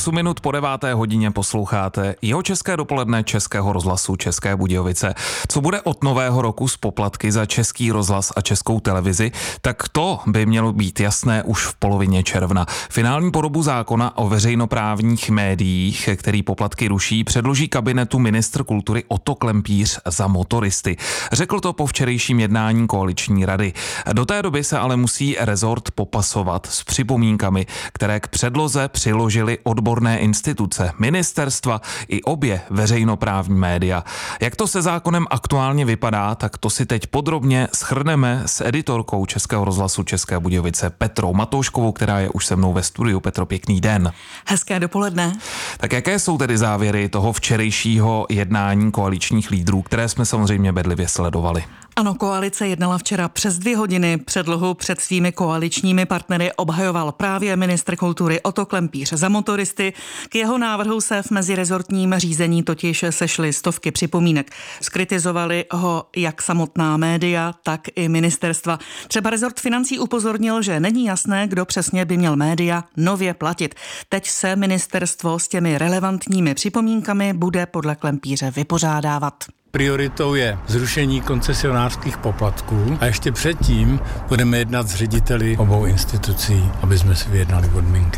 8 minut po 9. hodině posloucháte Jihočeské dopoledne Českého rozhlasu České Budějovice. Co bude od nového roku s poplatky za Český rozhlas a Českou televizi, tak to by mělo být jasné už v polovině června. Finální podobu zákona o veřejnoprávních médiích, který poplatky ruší, předloží kabinetu ministr kultury Otto Klempíř za motoristy. Řekl to po včerejším jednání koaliční rady. Do té doby se ale musí rezort popasovat s připomínkami, které k předloze přiložily odborné instituce, ministerstva i obě veřejnoprávní média. Jak to se zákonem aktuálně vypadá, tak to si teď podrobně shrneme s editorkou Českého rozhlasu České Budějovice Petrou Matouškovou, která je už se mnou ve studiu. Petro, pěkný den. Hezké dopoledne. Tak jaké jsou tedy závěry toho včerejšího jednání koaličních lídrů, které jsme samozřejmě bedlivě sledovali? Ano, koalice jednala včera přes 2 hodiny. Předlohu před svými koaličními partnery obhajoval právě ministr kultury Otto Klempíř za motoristy. K jeho návrhu se v mezirezortním řízení totiž sešly stovky připomínek. Skritizovali ho jak samotná média, tak i ministerstva. Třeba rezort financí upozornil, že není jasné, kdo přesně by měl média nově platit. Teď se ministerstvo s těmi relevantními připomínkami bude podle Klempíře vypořádávat. Prioritou je zrušení koncesionářských poplatků a ještě předtím budeme jednat s řediteli obou institucí, aby jsme si vyjednali podmínky.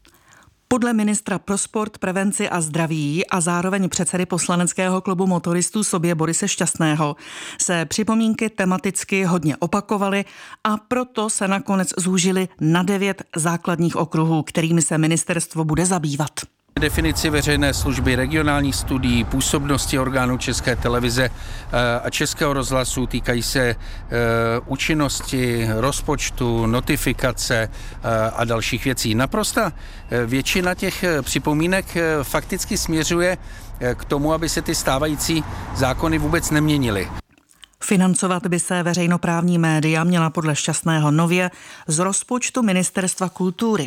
Podle ministra pro sport, prevenci a zdraví a zároveň předsedy poslaneckého klubu motoristů Sobě Borise Šťastného se připomínky tematicky hodně opakovaly a proto se nakonec zúžily na 9 základních okruhů, kterými se ministerstvo bude zabývat. Definici veřejné služby, regionálních studií, působnosti orgánů České televize a Českého rozhlasu, týkají se účinnosti, rozpočtu, notifikace a dalších věcí. Naprosta většina těch připomínek fakticky směřuje k tomu, aby se ty stávající zákony vůbec neměnily. Financovat by se veřejnoprávní média měla podle Šťastného nově z rozpočtu Ministerstva kultury.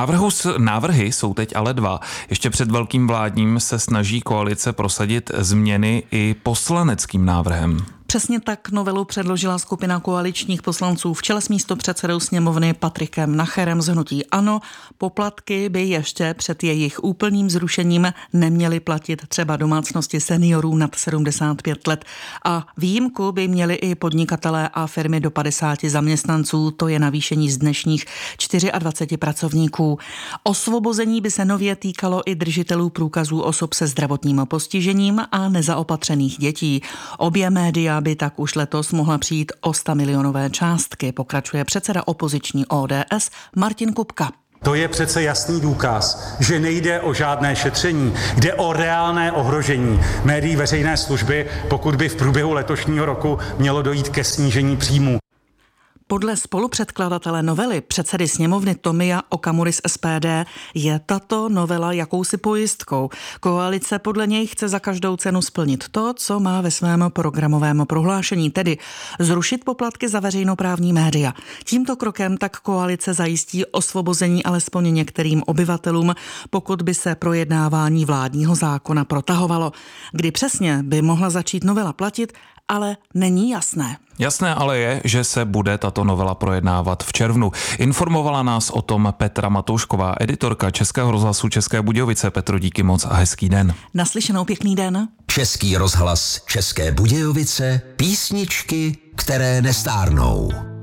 Návrhy jsou teď ale 2. Ještě před velkým vládním se snaží koalice prosadit změny i poslaneckým návrhem. Přesně tak novelu předložila skupina koaličních poslanců v čele s místopředsedou sněmovny Patrikem Nacherem z hnutí ANO. Poplatky by ještě před jejich úplným zrušením neměly platit třeba domácnosti seniorů nad 75 let. A výjimku by měli i podnikatelé a firmy do 50 zaměstnanců, to je navýšení z dnešních 24 pracovníků. Osvobození by se nově týkalo i držitelů průkazů osob se zdravotním postižením a nezaopatřených dětí. Obě média by tak už letos mohla přijít o 100 milionové částky, pokračuje předseda opoziční ODS Martin Kupka. To je přece jasný důkaz, že nejde o žádné šetření, jde o reálné ohrožení médií veřejné služby, pokud by v průběhu letošního roku mělo dojít ke snížení příjmů. Podle spolupředkladatele novely předsedy sněmovny Tomia Okamury z SPD je tato novela jakousi pojistkou. Koalice podle něj chce za každou cenu splnit to, co má ve svém programovém prohlášení, tedy zrušit poplatky za veřejnoprávní média. Tímto krokem tak koalice zajistí osvobození alespoň některým obyvatelům, pokud by se projednávání vládního zákona protahovalo. Kdy přesně by mohla začít novela platit, ale není jasné. Jasné ale je, že se bude tato novela projednávat v červnu. Informovala nás o tom Petra Matoušková, editorka Českého rozhlasu České Budějovice. Petro, díky moc a hezký den. Naslyšenou, pěkný den. Český rozhlas České Budějovice, písničky, které nestárnou.